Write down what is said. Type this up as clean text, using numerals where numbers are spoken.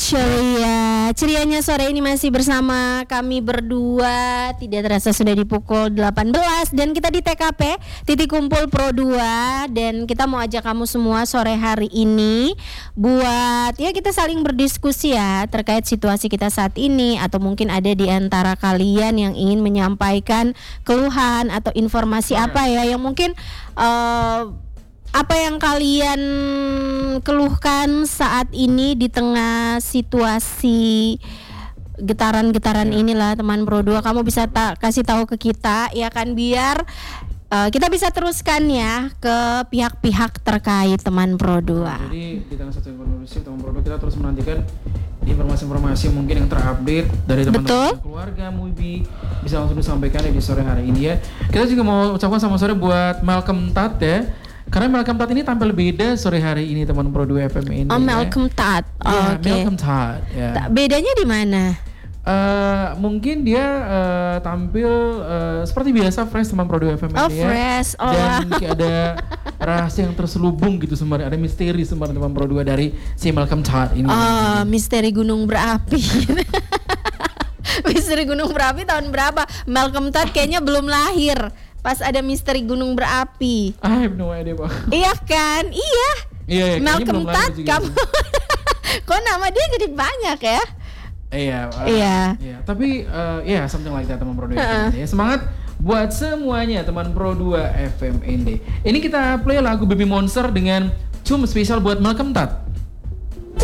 Ceria. Cerianya sore ini masih bersama kami berdua. Tidak terasa sudah di pukul 18 dan kita di TKP Titik Kumpul Pro 2. Dan kita mau ajak kamu semua sore hari ini buat ya kita saling berdiskusi ya terkait situasi kita saat ini. Atau mungkin ada di antara kalian yang ingin menyampaikan keluhan atau informasi apa ya yang mungkin apa yang kalian keluhkan saat ini di tengah situasi getaran-getaran inilah teman Pro 2. Kamu bisa kasih tahu ke kita ya kan, biar kita bisa teruskan ya ke pihak-pihak terkait teman Pro 2. Jadi di tengah satu kondisi teman Pro 2 kita terus menantikan informasi-informasi mungkin yang terupdate dari teman-teman keluarga Muibi bisa langsung disampaikan di sore hari ini ya. Kita juga mau ucapkan selamat sore buat Malcolm Tat ya. Karena Malcolm Tat ini tampil beda sore hari ini teman Pro 2 FM ini. Oh, Malcolm Tat. Ya, Oke. Malcolm Tat. Ya. Bedanya di mana? Mungkin dia tampil seperti biasa fresh teman Pro 2 FM Oh, ini ya. fresh. Oh, Dan kayak ada rahasia yang terselubung gitu sebenarnya, ada misteri sebenarnya teman Pro 2 dari si Malcolm Tat ini. Oh, misteri gunung berapi. Misteri gunung berapi tahun berapa? Malcolm Tat kayaknya belum lahir pas ada misteri gunung berapi. I have no idea, Pak. Iya kan? Iya. Iya, Malcolm Tat kamu. Kok nama dia jadi banyak ya? Iya. Tapi ya something like that teman Pro 2 FM. Ya, semangat buat semuanya teman Pro 2 FM ND. Ini kita play lagu Baby Monster dengan cum spesial buat Malcolm Tat.